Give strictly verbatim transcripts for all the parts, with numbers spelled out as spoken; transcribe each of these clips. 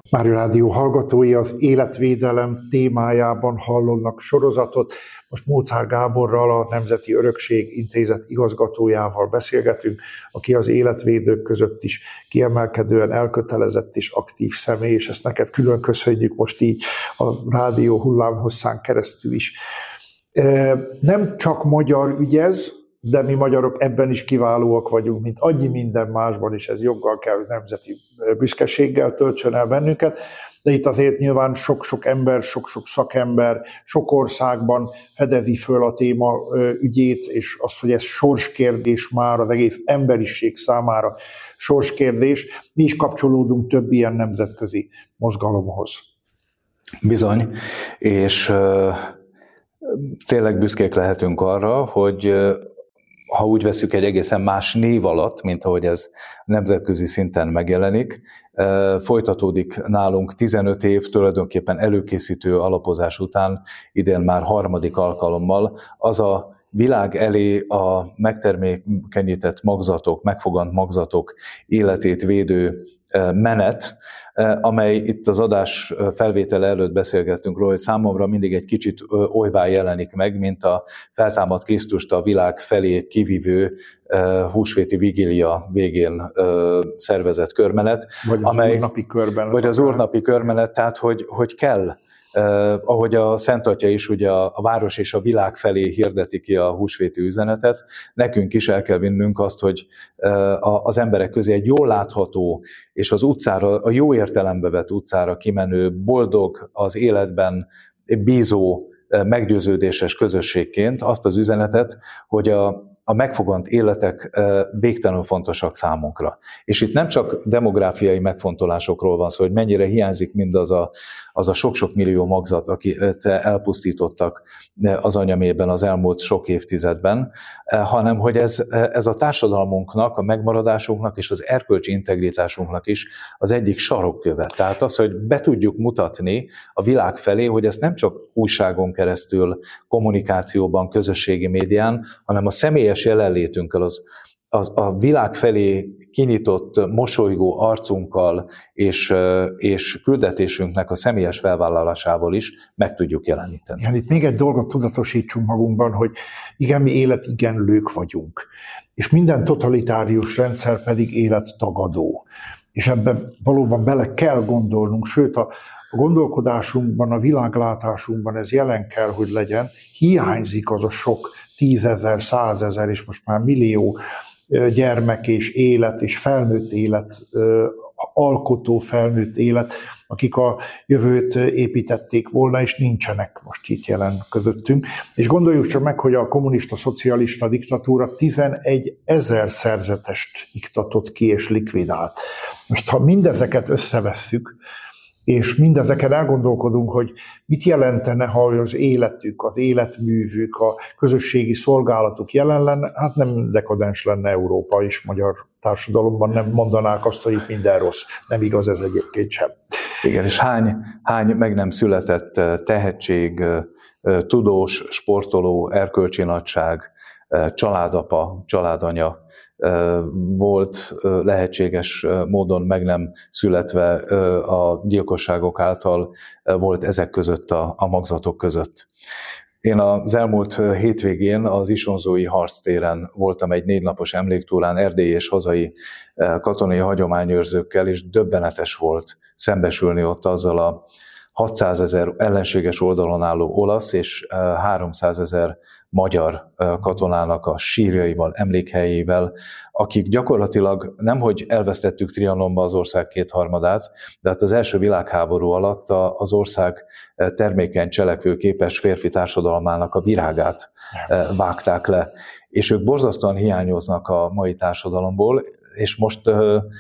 Mária Rádió hallgatói az életvédelem témájában hallottak sorozatot. Most Mozár Gáborral, a Nemzeti Örökség Intézet igazgatójával beszélgetünk, aki az életvédők között is kiemelkedően elkötelezett és aktív személy, és ezt neked külön köszönjük most így a rádió hullámhosszán keresztül is. Nem csak magyar ügy ez, de mi magyarok ebben is kiválóak vagyunk, mint annyi minden másban, és ez joggal kell, nemzeti büszkeséggel töltsön el bennünket, de itt azért nyilván sok-sok ember, sok-sok szakember, sok országban fedezi föl a téma ügyét, és azt, hogy ez sorskérdés már az egész emberiség számára sorskérdés. Mi is kapcsolódunk több ilyen nemzetközi mozgalomhoz. Bizony, és uh, tényleg büszkék lehetünk arra, hogy uh, ha úgy veszük egy egészen más név alatt, mint ahogy ez nemzetközi szinten megjelenik, folytatódik nálunk tizenöt év tulajdonképpen előkészítő alapozás után, idén már harmadik alkalommal, az a világ elé a megtermékenyített magzatok, megfogant magzatok életét védő menet, amely itt az adás felvétele előtt beszélgettünk róla, hogy számomra mindig egy kicsit olybá jelenik meg, mint a feltámadt Krisztust a világ felé kivívő húsvéti vigília végén szervezett körmenet. Vagy az amely, úrnapi körmenet. Vagy az úrnapi körmenet, tehát hogy, hogy kell, Uh, ahogy a Szent Atya is ugye a, a város és a világ felé hirdeti ki a húsvéti üzenetet, nekünk is el kell vinnünk azt, hogy uh, a, az emberek közé egy jól látható és az utcára, a jó értelembe vett utcára kimenő, boldog, az életben bízó, uh, meggyőződéses közösségként azt az üzenetet, hogy a a megfogant életek végtelenül fontosak számunkra. És itt nem csak demográfiai megfontolásokról van szó, hogy mennyire hiányzik mindaz a, az a sok-sok millió magzat, akit elpusztítottak az anyamében az elmúlt sok évtizedben, hanem hogy ez, ez a társadalmunknak, a megmaradásunknak és az erkölcsi integritásunknak is az egyik sarokköve. Tehát az, hogy be tudjuk mutatni a világ felé, hogy ezt nem csak újságon keresztül, kommunikációban, közösségi médián, hanem a személyes jelenlétünkkel, az, az a világ felé kinyitott, mosolygó arcunkkal és, és küldetésünknek a személyes felvállalásával is meg tudjuk jeleníteni. Igen, itt még egy dolgot tudatosítsunk magunkban, hogy igen, mi életigenlők vagyunk, és minden totalitárius rendszer pedig élettagadó. És ebben valóban bele kell gondolnunk, sőt a gondolkodásunkban, a világlátásunkban ez jelen kell, hogy legyen. Hiányzik az a sok tízezer, százezer és most már millió gyermek és élet és felnőtt élet, alkotó felnőtt élet, akik a jövőt építették volna, és nincsenek most itt jelen közöttünk. És gondoljuk csak meg, hogy a kommunista-szocialista diktatúra tizenegy ezer szerzetest iktatott ki és likvidált. Most ha mindezeket összevesszük, és mindezeken elgondolkodunk, hogy mit jelentene, ha az életük, az életművük, a közösségi szolgálatuk jelen lenne, hát nem dekadens lenne Európa és magyar társadalomban, nem mondanák azt, hogy itt minden rossz. Nem igaz ez egyébként sem. Igen, és hány, hány meg nem született tehetség, tudós, sportoló, erkölcsi nagyság, családapa, családanya volt lehetséges módon meg nem születve a gyilkosságok által, volt ezek között a, a magzatok között. Én az elmúlt hétvégén az Isonzói harctéren voltam egy négy napos emléktúrán erdélyi és hazai katonai hagyományőrzőkkel, és döbbenetes volt szembesülni ott azzal a hatszázezer ellenséges oldalon álló olasz és háromszázezer magyar katonának a sírjaival, emlékhelyével, akik gyakorlatilag nemhogy elvesztettük Trianonba az ország kétharmadát, de hát az első világháború alatt az ország termékeny, cselekvőképes férfi társadalmának a virágát vágták le. És ők borzasztóan hiányoznak a mai társadalomból, és most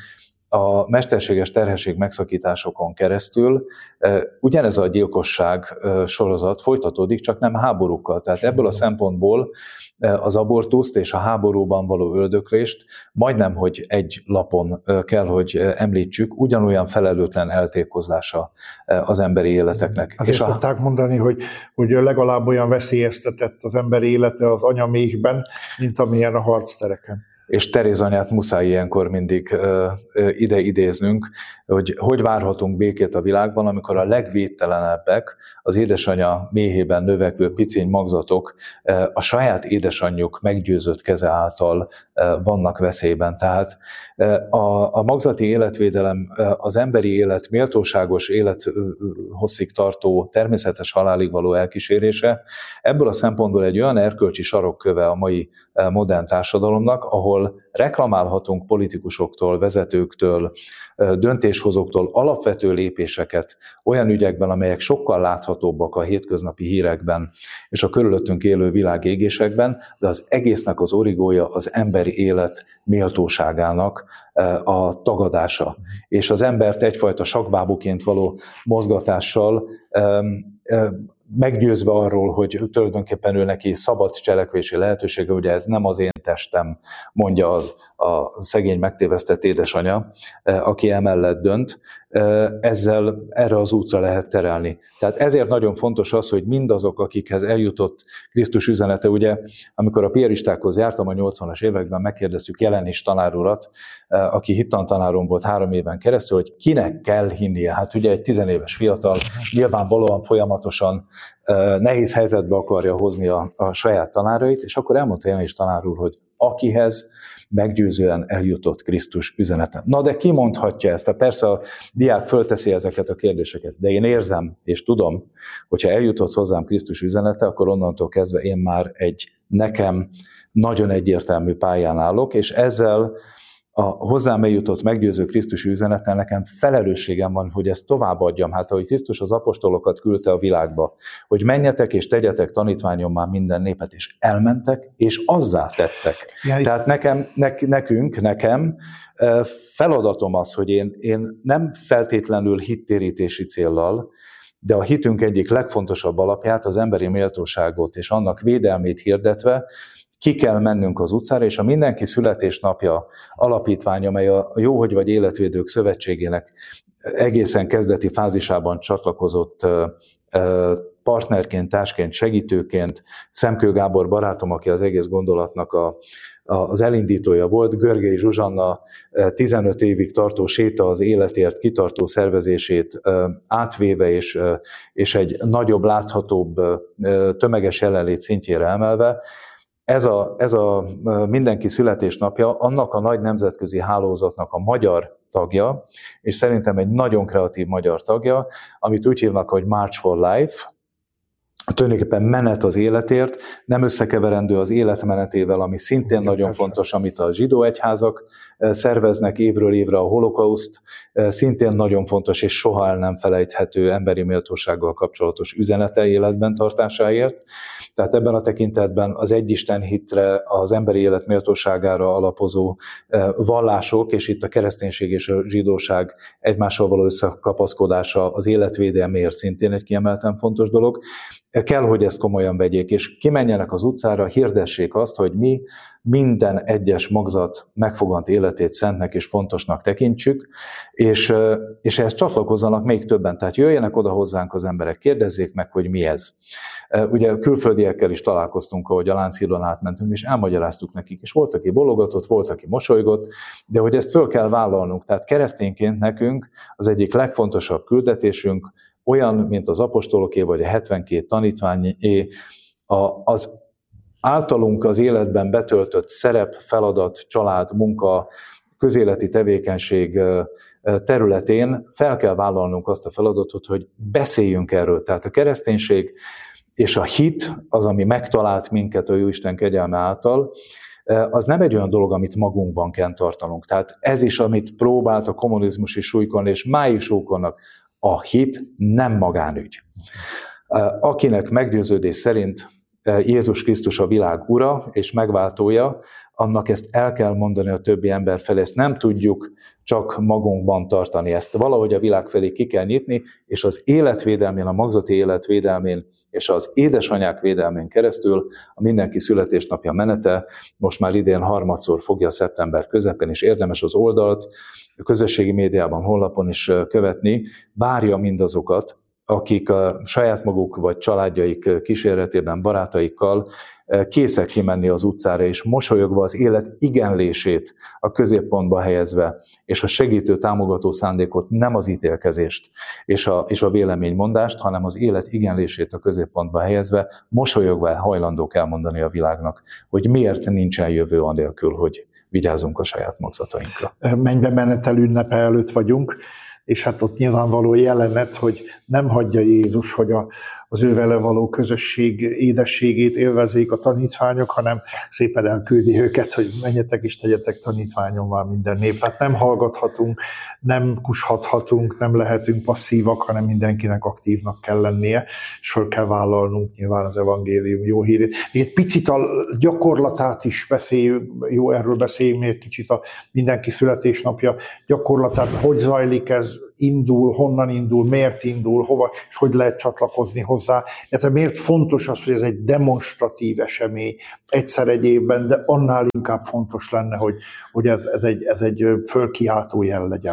a mesterséges terhesség megszakításokon keresztül ugyanez a gyilkosság sorozat folytatódik, csak nem háborúkkal. Tehát ebből a szempontból az abortuszt és a háborúban való öldöklést majdnem, hogy egy lapon kell, hogy említsük, ugyanolyan felelőtlen eltékozlása az emberi életeknek. Azért és a... szokták mondani, hogy, hogy legalább olyan veszélyeztetett az ember élete az anyaméhben, mint amilyen a harctereken. és Teréz anyát muszáj ilyenkor mindig ide idéznünk, hogy hogy várhatunk békét a világban, amikor a legvédtelenebbek, az édesanyja méhében növekvő piciny magzatok a saját édesanyjuk meggyőzött keze által vannak veszélyben. Tehát a, a magzati életvédelem az emberi élet méltóságos élethosszig tartó természetes halálig való elkísérése, ebből a szempontból egy olyan erkölcsi sarokköve a mai modern társadalomnak, ahol reklamálhatunk politikusoktól, vezetőktől, döntéshozóktól alapvető lépéseket olyan ügyekben, amelyek sokkal láthatóbbak a hétköznapi hírekben és a körülöttünk élő világégésekben, de az egésznek az origója az emberi élet méltóságának a tagadása. És az embert egyfajta sakkbábuként való mozgatással meggyőzve arról, hogy tulajdonképpen ő neki szabad cselekvési lehetősége, ugye ez nem az én testem, mondja az a szegény megtévesztett édesanya, aki emellett dönt, ezzel erre az útra lehet terelni. Tehát ezért nagyon fontos az, hogy mindazok, akikhez eljutott Krisztus üzenete, ugye, amikor a piaristákhoz jártam a nyolcvanas években, megkérdeztük Jelenis tanár urat, aki hittantanárom volt három éven keresztül, hogy kinek kell hinnie. Hát ugye egy tizenéves fiatal nyilvánvalóan folyamatosan nehéz helyzetbe akarja hozni a, a saját tanárait, és akkor elmondta Jelenis tanár úr, hogy akihez meggyőzően eljutott Krisztus üzenete. Na de ki mondhatja ezt? Persze a diák fölteszi ezeket a kérdéseket, de én érzem és tudom, hogyha eljutott hozzám Krisztus üzenete, akkor onnantól kezdve én már egy nekem nagyon egyértelmű pályán állok, és ezzel a hozzám eljutott meggyőző Krisztus üzenettel nekem felelősségem van, hogy ezt továbbadjam. Hát, ahogy Krisztus az apostolokat küldte a világba, hogy menjetek és tegyetek tanítványommá minden népet, és elmentek, és azzá tettek. Ja, Tehát nekem, ne, nekünk, nekem feladatom az, hogy én, én nem feltétlenül hittérítési céllal, de a hitünk egyik legfontosabb alapját, az emberi méltóságot és annak védelmét hirdetve, ki kell mennünk az utcára, és a Mindenki Születésnapja alapítvány, amely a Jóhogy vagy Életvédők Szövetségének egészen kezdeti fázisában csatlakozott partnerként, társként, segítőként, Szemkő Gábor barátom, aki az egész gondolatnak a, az elindítója volt, Görgei Zsuzsanna tizenöt évig tartó séta az életért kitartó szervezését átvéve, és, és egy nagyobb, láthatóbb, tömeges jelenlét szintjére emelve. Ez a, ez a Mindenki Születésnapja annak a nagy nemzetközi hálózatnak a magyar tagja, és szerintem egy nagyon kreatív magyar tagja, amit úgy hívnak, hogy March for Life, tulajdonképpen menet az életért, nem összekeverendő az életmenetével, ami szintén nagyon persze. fontos, amit a zsidó egyházak szerveznek évről évre, a holokauszt, szintén nagyon fontos és soha el nem felejthető emberi méltósággal kapcsolatos üzenete életben tartásáért. Tehát ebben a tekintetben az egyisten hitre, az emberi élet méltóságára alapozó vallások, és itt a kereszténység és a zsidóság egymással való összekapaszkodása az életvédelméért szintén egy kiemelten fontos dolog. Kell, hogy ezt komolyan vegyék, és kimenjenek az utcára, hirdessék azt, hogy mi minden egyes magzat megfogant életét szentnek és fontosnak tekintsük, és, és ehhez csatlakozzanak még többen. Tehát jöjjenek oda hozzánk az emberek, kérdezzék meg, hogy mi ez. Ugye külföldiekkel is találkoztunk, ahogy a Lánchídon átmentünk, és elmagyaráztuk nekik, és volt, aki bologatott, volt, aki mosolygott, de hogy ezt föl kell vállalnunk. Tehát keresztényként nekünk az egyik legfontosabb küldetésünk, olyan, mint az apostoloké, vagy a hetvenkét tanítványé, az általunk az életben betöltött szerep, feladat, család, munka, közéleti tevékenység területén fel kell vállalnunk azt a feladatot, hogy beszéljünk erről. Tehát a kereszténység és a hit, az, ami megtalált minket a Jóisten kegyelme által, az nem egy olyan dolog, amit magunkban kell tartanunk. Tehát ez is, amit próbált a kommunizmus is súlykolni, és máig súlykolnak, a hit nem magánügy. Akinek meggyőződés szerint Jézus Krisztus a világ ura és megváltója, annak ezt el kell mondani a többi ember felé, ezt nem tudjuk csak magunkban tartani, ezt valahogy a világ felé ki kell nyitni, és az életvédelmén, a magzati életvédelmén és az édesanyák védelmén keresztül a Mindenki Születésnapja menete most már idén harmadszor fogja szeptember közepén, és érdemes az oldalt a közösségi médiában, honlapon is követni, várja mindazokat, akik a saját maguk vagy családjaik kíséretében, barátaikkal készek kimenni az utcára, és mosolyogva az élet igenlését a középpontba helyezve, és a segítő, támogató szándékot, nem az ítélkezést és a, és a véleménymondást, hanem az élet igenlését a középpontba helyezve, mosolyogva hajlandók elmondani a világnak, hogy miért nincsen jövő anélkül, hogy vigyázzunk a saját magzatainkra. Mennybe menetel ünnepe előtt vagyunk, és hát ott nyilvánvaló jelenet, hogy nem hagyja Jézus, hogy a, az ő vele való közösség édességét élvezzék a tanítványok, hanem szépen elküldi őket, hogy menjetek és tegyetek tanítványommal minden nép. Tehát nem hallgathatunk, nem kushathatunk, nem lehetünk passzívak, hanem mindenkinek aktívnak kell lennie, és fel kell vállalnunk nyilván az evangélium jó hírét. Egy picit a gyakorlatát is beszéljünk, jó, erről beszéljünk még kicsit a mindenki születésnapja gyakorlatát, hogy zajlik ez, indul, honnan indul, miért indul, hova, és hogy lehet csatlakozni hozzá. Tehát miért fontos az, hogy ez egy demonstratív esemény egyszer egy évben, de annál inkább fontos lenne, hogy, hogy ez, ez, egy, ez egy fölkiáltó jel legyen.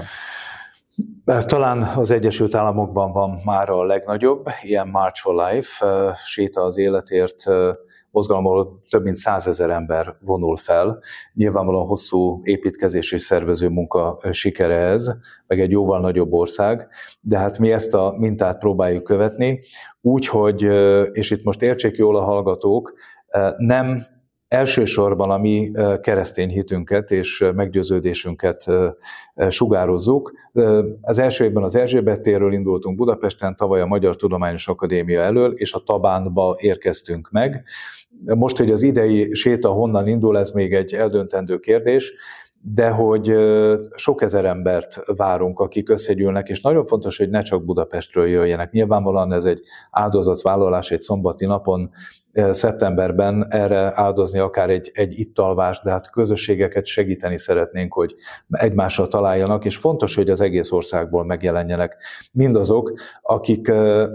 Talán az Egyesült Államokban van már a legnagyobb, ilyen March for Life, séta az életért mozgalomból több mint százezer ember vonul fel. Nyilvánvalóan hosszú építkezés és szervező munka sikere ez, meg egy jóval nagyobb ország, de hát mi ezt a mintát próbáljuk követni, úgyhogy, és itt most értsék jól a hallgatók, nem elsősorban a mi keresztény hitünket és meggyőződésünket sugározzuk. Az első évben az Erzsébet térről indultunk Budapesten, tavaly a Magyar Tudományos Akadémia elől, és a Tabánba érkeztünk meg. Most, hogy az idei séta honnan indul, ez még egy eldöntendő kérdés, de hogy sok ezer embert várunk, akik összegyűlnek, és nagyon fontos, hogy ne csak Budapestről jöjjenek. Nyilvánvalóan ez egy áldozatvállalás egy szombati napon, szeptemberben erre áldozni akár egy, egy ittalvást, de hát közösségeket segíteni szeretnénk, hogy egymással találjanak, és fontos, hogy az egész országból megjelenjenek mindazok, akik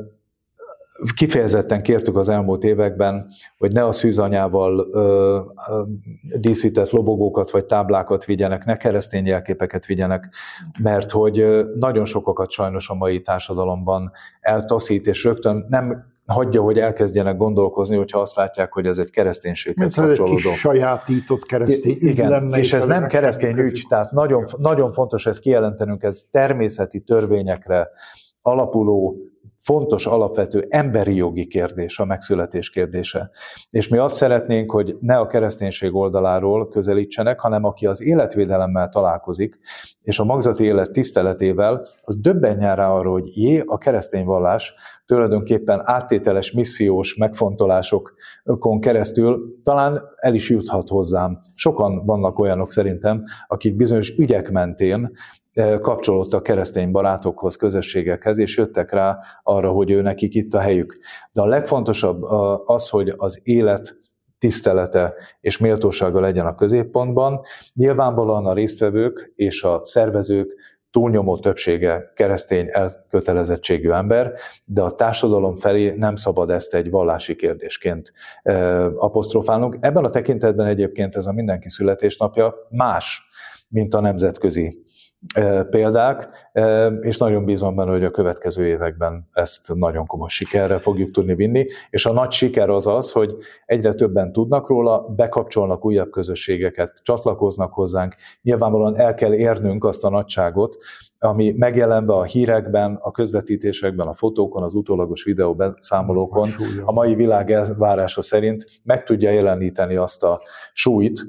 kifejezetten kértük az elmúlt években, hogy ne a szűzanyával ö, ö, díszített lobogókat vagy táblákat vigyenek, ne keresztény jelképeket vigyenek, mert hogy nagyon sokakat sajnos a mai társadalomban eltaszít, és rögtön nem hagyja, hogy elkezdjenek gondolkozni, hogyha azt látják, hogy ez egy kereszténységhez kapcsolódó. Egy kis sajátított keresztény ügy igen, lenne. És ez nem keresztény ügy, tehát nagyon, nagyon fontos ezt kijelentenünk, ez természeti törvényekre alapuló, fontos, alapvető emberi jogi kérdés, a megszületés kérdése. És mi azt szeretnénk, hogy ne a kereszténység oldaláról közelítsenek, hanem aki az életvédelemmel találkozik, és a magzati élet tiszteletével, az döbbenjen rá arra, hogy jé, a keresztény vallás tulajdonképpen áttételes, missziós megfontolásokon keresztül talán el is juthat hozzám. Sokan vannak olyanok szerintem, akik bizonyos ügyek mentén kapcsolódtak keresztény barátokhoz, közösségekhez, és jöttek rá arra, hogy ő nekik itt a helyük. De a legfontosabb az, hogy az élet tisztelete és méltósága legyen a középpontban. Nyilvánvalóan a résztvevők és a szervezők túlnyomó többsége keresztény elkötelezettségű ember, de a társadalom felé nem szabad ezt egy vallási kérdésként apostrofálnunk. Ebben a tekintetben egyébként ez a mindenki születésnapja más, mint a nemzetközi példák, és nagyon bízom benne, hogy a következő években ezt nagyon komoly sikerre fogjuk tudni vinni, és a nagy siker az az, hogy egyre többen tudnak róla, bekapcsolnak újabb közösségeket, csatlakoznak hozzánk, nyilvánvalóan el kell érnünk azt a nagyságot, ami megjelenve a hírekben, a közvetítésekben, a fotókon, az utólagos videóbeszámolókon, a mai világ elvárása szerint meg tudja jeleníteni azt a súlyt,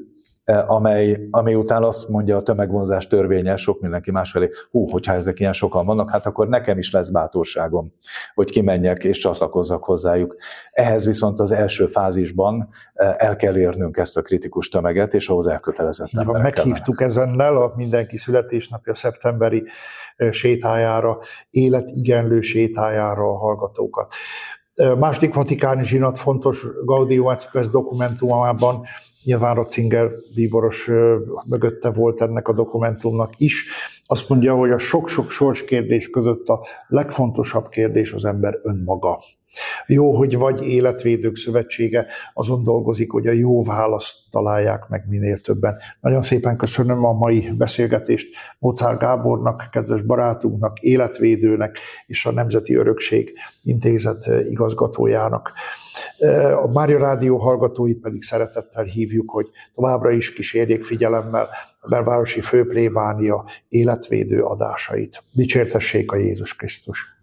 amely, amely után azt mondja a tömegvonzás törvénye, sok mindenki másfelé, hú, hogyha ezek ilyen sokan vannak, hát akkor nekem is lesz bátorságom, hogy kimenjek és csatlakozzak hozzájuk. Ehhez viszont az első fázisban el kell érnünk ezt a kritikus tömeget, és ahhoz elkötelezett emberek Meghívtuk kellene. ezennel a mindenki születésnapja szeptemberi sétájára, életigenlő sétájára a hallgatókat. Második vatikáni zsinat fontos Gaudium et Spes dokumentumában, nyilván Ratzinger bíboros mögötte volt ennek a dokumentumnak is. Azt mondja, hogy a sok-sok sorskérdés között a legfontosabb kérdés az ember önmaga. Jó, hogy vagy Életvédők Szövetsége azon dolgozik, hogy a jó választ találják meg minél többen. Nagyon szépen köszönöm a mai beszélgetést Mozár Gábornak, kedves barátunknak, életvédőnek és a Nemzeti Örökség Intézet igazgatójának. A Mária Rádió hallgatóit pedig szeretettel hívjuk, hogy továbbra is kísérjék figyelemmel a belvárosi főplébánia életvédő adásait. Dicsértessék a Jézus Krisztus!